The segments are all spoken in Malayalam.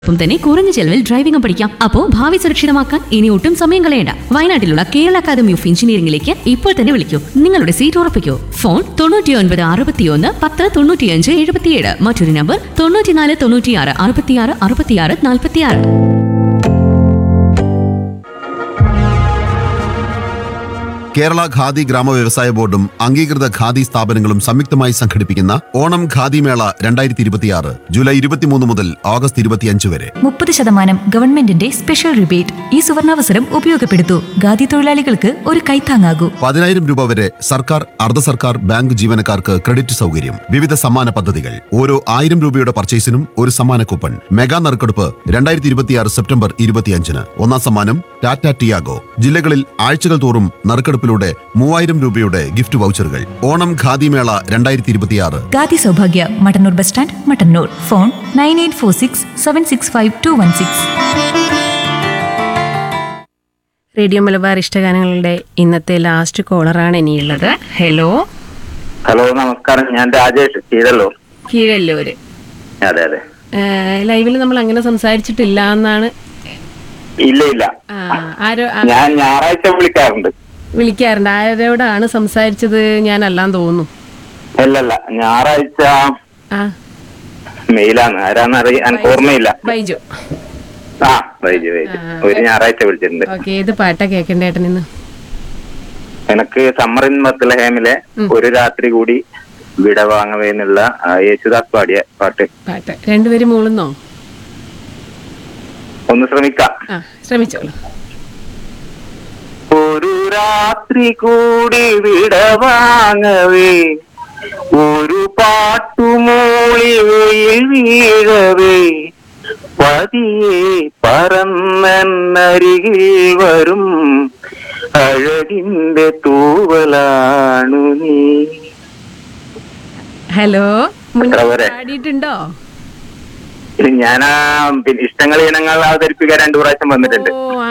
ഒപ്പം തന്നെ കുറഞ്ഞ ചെലവിൽ ഡ്രൈവിംഗും പഠിക്കാം. അപ്പോൾ ഭാവി സുരക്ഷിതമാക്കാൻ ഇനി ഒട്ടും സമയം കളയണ്ട. വയനാട്ടിലുള്ള കേരള അക്കാദമി ഓഫ് എഞ്ചിനീയറിംഗിലേക്ക് ഇപ്പോൾ തന്നെ വിളിക്കൂ. നിങ്ങളുടെ സീറ്റ് ഉറപ്പിക്കൂ. ഫോൺ 9961 മറ്റൊരു നമ്പർ 9496666646. കേരള ഖാദി ഗ്രാമ വ്യവസായ ബോർഡും അംഗീകൃത ഖാദി സ്ഥാപനങ്ങളും സംയുക്തമായി സംഘടിപ്പിക്കുന്ന ഓണം ഖാദി മേള 2026 ജൂലൈ 23 മുതൽ ഓഗസ്റ്റ് 25 വരെ 30% ഗവൺമെന്റിന്റെ സ്പെഷ്യൽ റിബേറ്റ്. ഈ സുവർണാവസരം ഉപയോഗപ്പെടുത്തൂ. ഖാദി തൊഴിലാളികൾക്ക് ഒരു കൈത്താങ്ങാകൂ. 10,000 രൂപ വരെ സർക്കാർ, അർദ്ധ സർക്കാർ, ബാങ്ക് ജീവനക്കാർക്ക് ക്രെഡിറ്റ് സൗകര്യം. വിവിധ സമ്മാന പദ്ധതികൾ. ഓരോ 1000 രൂപയുടെ പർച്ചേസിനും ഒരു സമ്മാന കൂപ്പൺ. മെഗാ നറുക്കെടുപ്പ് 2026 സെപ്റ്റംബർ 25-ന്. ഒന്നാം സമ്മാനം ടാറ്റ ടിയാഗോ. ജില്ലകളിൽ ആഴ്ചകൾ തോറും നറുക്കെടുപ്പിലൂടെ 3000 രൂപയുടെ ഗിഫ്റ്റ് വൗച്ചറുകൾ. ഓണം ഖാദി മേള 2026. Khadi Sowbhagya, Mattannur bus stand, Mattannur. Phone 9846765216. Radio Malabar ഇഷ്ടഗാനങ്ങളുടെ ഇന്നത്തെ ലാസ്റ്റ് കോളറാണ് ഇനിയുള്ളത്. ഹലോ നമസ്കാരം. ഞാൻ രാജേഷ് കീഴല്ലൂര്. അതെ അതെ. ലൈവിൽ നമ്മൾ അങ്ങനെ സംസാരിച്ചിട്ടില്ല എന്നാണ്. ഇല്ല ആരോ ഞാൻ ഞായറാഴ്ച വിളിക്കാറുണ്ട്. ആരോടാണ് സംസാരിച്ചത്? ഞാനല്ലാന്ന് തോന്നുന്നു. അല്ലല്ല, ഞായറാഴ്ച മെയിലാണ്. ആരാന്ന് എനിക്ക് ഓർമ്മയില്ല. ബൈജു. ബൈജു ഒരു ഞായറാഴ്ച വിളിച്ചിട്ടുണ്ട്. ഓക്കെ, ഏത് പാട്ടാ കേൾക്കണ്ടേ ഏട്ടൻ ഇന്ന്? എനിക്ക് സമ്മർ ഇൻ ബത്ലഹേമിലെ ഒരു രാത്രി കൂടി വിട വാങ്ങവേന്നുള്ള യേശുദാസ് പാടിയ പാട്ട്. രണ്ടുപേരും മൂളുന്നോ? ഒന്ന് ശ്രമിക്കാം. ശ്രമിച്ചോളൂ. ഒരു രാത്രി കൂടി വിട വാങ്ങവേ, ഒരു പാട്ടുമൂളി വെയിൽ വീഴവേ, പതിയെ പറന്നരികിൽ വരും അഴകിന്റെ തൂവലാണു നീ. ഹലോ, പാടിയിട്ടുണ്ടോ? ഞാൻ ഇഷ്ടങ്ങൾ ഇനങ്ങൾ അവതരിപ്പിക്കാൻ 2 പ്രാവശ്യം വന്നിട്ടുണ്ട്.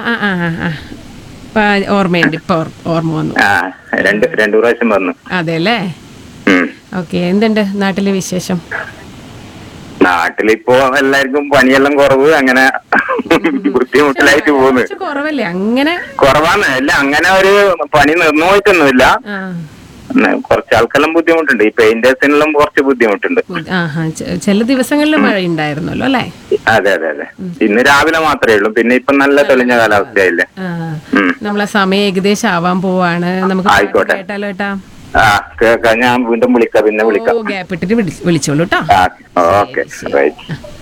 ഓർമ്മയുണ്ട്, ഇപ്പൊ ഓർമ്മ വന്നു. 2 പ്രാവശ്യം വന്നു. അതെല്ലേ. ഓക്കെ, എന്തുണ്ട് നാട്ടിലെ വിശേഷം? നാട്ടിലിപ്പോ എല്ലാവർക്കും പണിയെല്ലാം കുറവ്, അങ്ങനെ ബുദ്ധിമുട്ടിലായിട്ട് പോകുന്നു. കുറവല്ലേ? അങ്ങനെ കുറവാണ്. അല്ല, അങ്ങനെ ഒരു പണി നിർണ്ണയിക്കൊന്നുമില്ല. കുറച്ച് ആൾക്കെല്ലാം ബുദ്ധിമുട്ടുണ്ട്. ഈ പെയിന്റേഴ്സിനെല്ലാം കുറച്ച് ബുദ്ധിമുട്ടുണ്ട്. ചില ദിവസങ്ങളിൽ മഴ ഉണ്ടായിരുന്നല്ലോ അല്ലേ? അതെ അതെ അതെ. ഇന്ന് രാവിലെ മാത്രമേ ഉള്ളൂ. പിന്നെ ഇപ്പൊ നല്ല തെളിഞ്ഞ കാലാവസ്ഥയായില്ലേ. നമ്മളെ സമയം ഏകദേശം ആവാൻ പോവാണ്. നമുക്ക് ആയിക്കോട്ടെ, കേട്ടാലോ ഏട്ടാ? കേൾക്കാം. ഞാൻ വീണ്ടും വിളിക്കാം, പിന്നെ വിളിക്കാം. ഗ്യാപ്പ് ഇട്ടിട്ട് വിളിച്ചോളൂ കേട്ടോ. ഓക്കെ.